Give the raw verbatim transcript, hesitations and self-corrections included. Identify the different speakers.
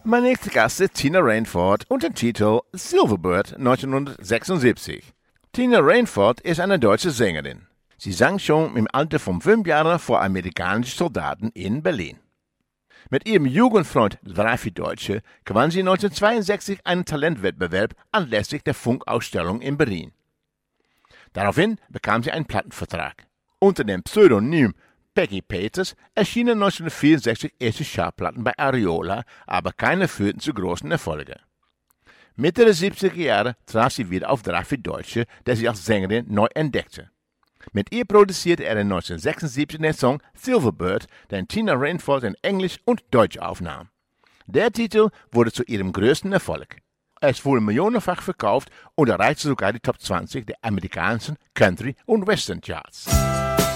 Speaker 1: Mein nächster Gast ist Tina Rainford und den Titel Silverbird neunzehnhundertsechsundsiebzig. Tina Rainford ist eine deutsche Sängerin. Sie sang schon im Alter von fünf Jahren vor amerikanischen Soldaten in Berlin. Mit ihrem Jugendfreund Drei für Deutsche gewann sie neunzehnhundertzweiundsechzig einen Talentwettbewerb anlässlich der Funkausstellung in Berlin. Daraufhin bekam sie einen Plattenvertrag. Unter dem Pseudonym Peggy Peters erschienen neunzehnhundertvierundsechzig erste Schallplatten bei Ariola, aber keine führten zu großen Erfolgen. Mitte der siebziger Jahre traf sie wieder auf Drei für Deutsche, der sie als Sängerin neu entdeckte. Mit ihr produzierte er in neunzehnhundertsechsundsiebzig den Song Silverbird, den Tina Rainford in Englisch und Deutsch aufnahm. Der Titel wurde zu ihrem größten Erfolg. Es wurde millionenfach verkauft und erreichte sogar die Top zwanzig der amerikanischen Country- und Western-Charts.